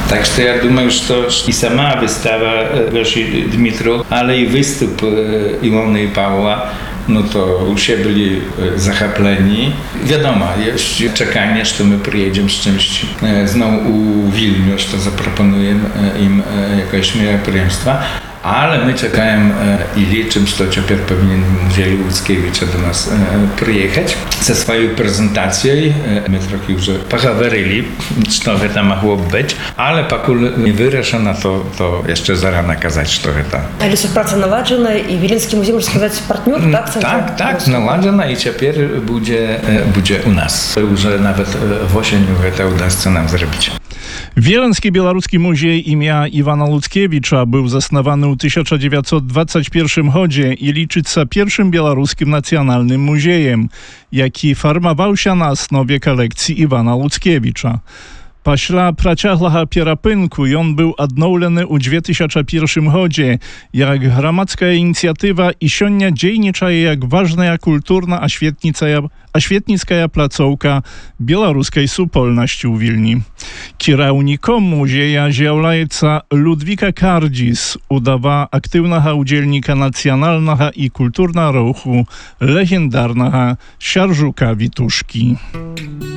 Так что я думаю, что и сама выстава Дмитру, ale i występ Iwony i Pawła, no to już byli zachapleni. Wiadomo, jest czekanie, że my przyjedziemy z czymś znowu u Wilniusz, to zaproponujemy im jakieś meropриемstwa. Ale my czekamy i liczymy, że teraz powinien Muzej Łódzkiewicza do nas przyjechać ze swoją prezentacją. My trochę już pogawaryli, co to mogło być, ale покуль nie wyrażona, to jeszcze zarano kazać, co to. Ale współpraca naładowana i Wileński Muzeum, można сказать, partner, tak? Tak, naładowana i teraz będzie u nas. Już nawet w jesieniu to uda się nam zrobić. Wileński Białoruski Muzej imienia Iwana Luckiewicza był zasnowany w 1921 roku i liczy się pierwszym białoruskim nacjonalnym muzejem, jaki formował się na osnowie kolekcji Iwana Luckiewicza. Пасля працяглага перапынку ён быў адноўлены ў 2001 годзе як грамадская ініцыятыва і сёння дзейнічае як важная культурна-асветніцкая пляцоўка беларускай супольнасці ў Вільні. Кіраўніком музея з'яўляецца Людвіка Карdzis, удава актыўнага ўдзельніка нацыянальнага і культурнага руху легендарнага Сяржука Вітушкі.